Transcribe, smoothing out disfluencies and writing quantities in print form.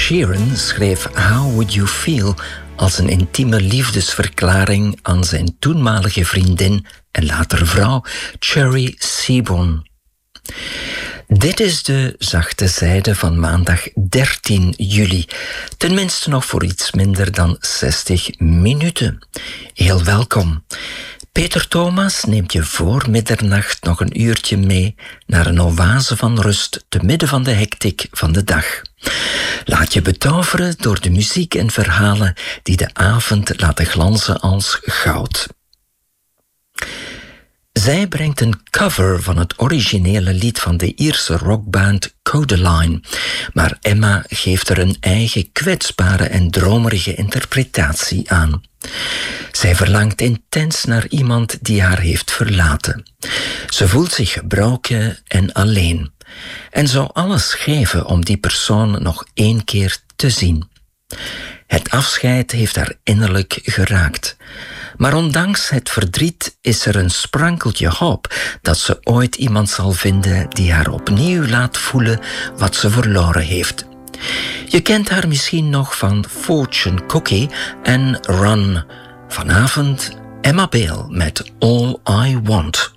Sheeran schreef How Would You Feel als een intieme liefdesverklaring aan zijn toenmalige vriendin en later vrouw Cherry Seaborn. Dit is de zachte zijde van maandag 13 juli. Tenminste nog voor iets minder dan 60 minuten. Heel welkom. Peter Thomas neemt je voor middernacht nog een uurtje mee naar een oase van rust te midden van de hectiek van de dag. Laat je betoveren door de muziek en verhalen die de avond laten glanzen als goud. Zij brengt een cover van het originele lied van de Ierse rockband Codaline, maar Emma geeft er een eigen kwetsbare en dromerige interpretatie aan. Zij verlangt intens naar iemand die haar heeft verlaten. Ze voelt zich gebroken en alleen en zou alles geven om die persoon nog 1 keer te zien. Het afscheid heeft haar innerlijk geraakt. Maar ondanks het verdriet is er een sprankeltje hoop dat ze ooit iemand zal vinden die haar opnieuw laat voelen wat ze verloren heeft. Je kent haar misschien nog van Fortune Cookie en Run. Vanavond Emma Bale met All I Want.